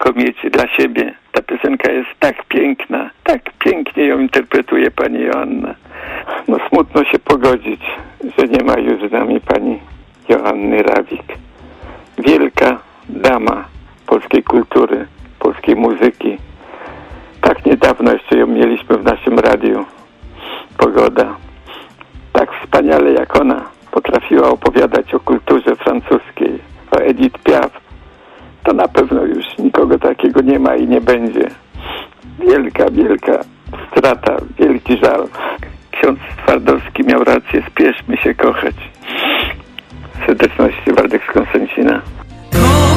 tylko mieć dla siebie. Ta piosenka jest tak piękna, tak pięknie ją interpretuje pani Joanna. No smutno się pogodzić, że nie ma już z nami pani Joanny Rawik. Wielka dama polskiej kultury, polskiej muzyki. Tak niedawno jeszcze ją mieliśmy w naszym radiu. Pogoda. Tak wspaniale jak ona potrafiła opowiadać o kulturze francuskiej, o Edith Piaf. To na pewno już nikogo takiego nie ma i nie będzie. Wielka, wielka strata, wielki żal. Ksiądz Twardowski miał rację, spieszmy się kochać. Serdeczności, Waldek.